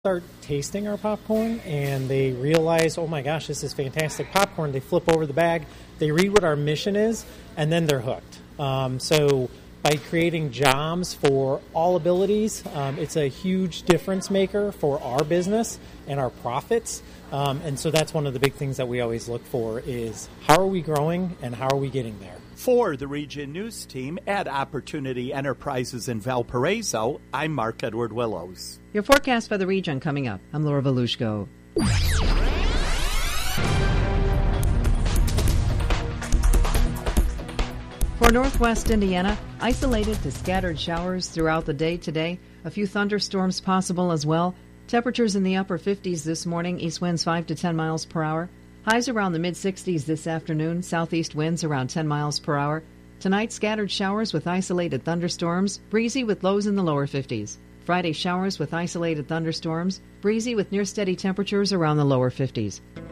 start tasting our popcorn and they realize, oh my gosh, this is fantastic popcorn. They flip over the bag, they read what our mission is, and then they're hooked. So by creating jobs for all abilities, it's a huge difference maker for our business and our profits. And so that's one of the big things that we always look for is how are we growing and how are we getting there? For the Region News team at Opportunity Enterprises in Valparaiso, I'm Mark Edward Willows. Your forecast for the region coming up. I'm Laura Volushko. For northwest Indiana, isolated to scattered showers throughout the day today. A few thunderstorms possible as well. Temperatures in the upper 50s this morning, east winds 5 to 10 miles per hour. Highs around the mid-60s this afternoon, southeast winds around 10 miles per hour. Tonight, scattered showers with isolated thunderstorms, breezy with lows in the lower 50s. Friday, showers with isolated thunderstorms, breezy with near steady temperatures around the lower 50s.